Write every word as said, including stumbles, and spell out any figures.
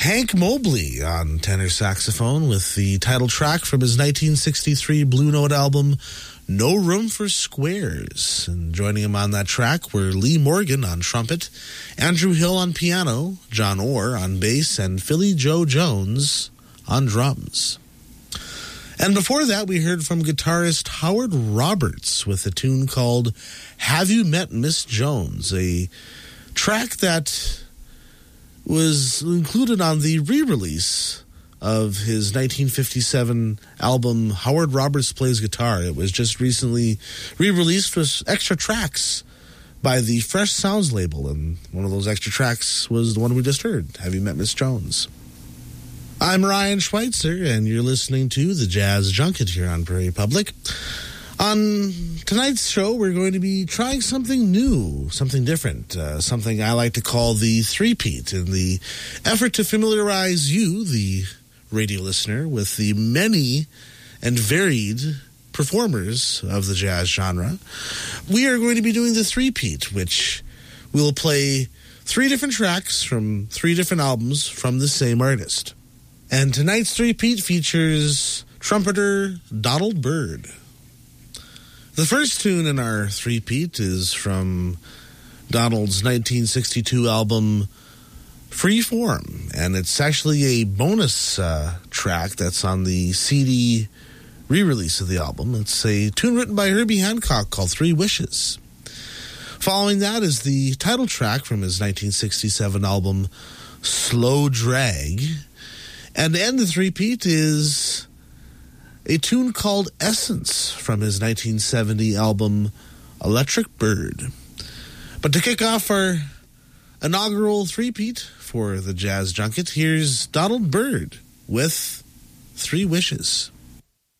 Hank Mobley on tenor saxophone with the title track from his nineteen sixty-three Blue Note album, No Room for Squares. And joining him on that track were Lee Morgan on trumpet, Andrew Hill on piano, John Orr on bass, and Philly Joe Jones on drums. And before that, we heard from guitarist Howard Roberts with a tune called Have You Met Miss Jones, a track that was included on the re-release of his nineteen fifty-seven album Howard Roberts Plays Guitar. It was just recently re-released with extra tracks by the Fresh Sounds label, and one of those extra tracks was the one we just heard, Have You Met Miss Jones? I'm Ryan Schweitzer, and you're listening to the Jazz Junket here on Prairie Public. On tonight's show, we're going to be trying something new, something different, uh, something I like to call the three-peat, in the effort to familiarize you, the radio listener, with the many and varied performers of the jazz genre. We are going to be doing the three-peat, which will play three different tracks from three different albums from the same artist. And tonight's three-peat features trumpeter Donald Byrd. The first tune in our three-peat is from Donald's nineteen sixty-two album Free Form, and it's actually a bonus uh, track that's on the C D re-release of the album. It's a tune written by Herbie Hancock called Three Wishes. Following that is the title track from his nineteen sixty-seven album Slow Drag, and to end the three-peat is a tune called Essence from his nineteen seventy album Electric Bird. But to kick off our inaugural three-peat for the Jazz Junket, here's Donald Byrd with Three Wishes.